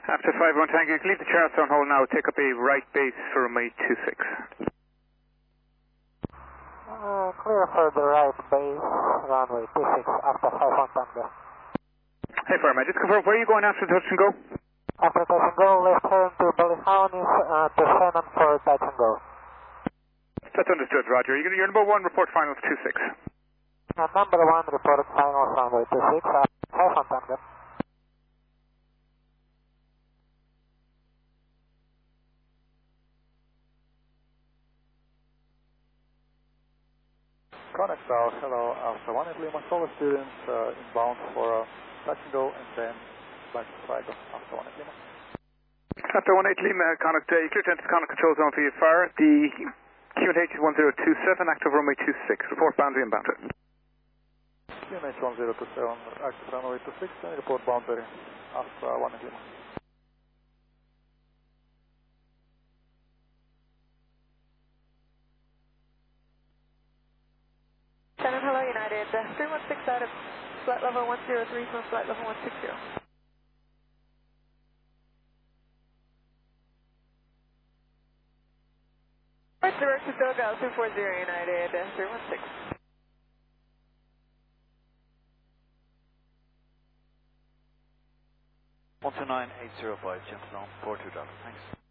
After 5-1 Tango, you can leave the charts on hold now. Take up a right base for runway 26. Clear for the right base, runway 26 after 5-1 Tango. Hey, Fireman, just confirm, where are you going after touch and go? After touch and go, left turn to Ballyhownies to Shannon for touch and go. That's understood, Roger. You're number 1, report finals 26. Number 1, report finals runway 26 after 5-1 Tango. Connect South, hello, Alpha 1 at Lima, solo students inbound for touch and go, and then back to Sligo, Alpha 1 at Lima. After 18 Lima, Connacht, you clear to enter Connacht control zone for your fire. The QNH is 1027, active runway 26, report boundary and boundary. QNH 1027, active runway 26, and report boundary, Alpha 1 at Lima. Shannon, hello, United. 316 out of flight level 103 from flight level 160. Direct to Dogal 240 United, 316. 129.805, Gentleman, 42 thanks.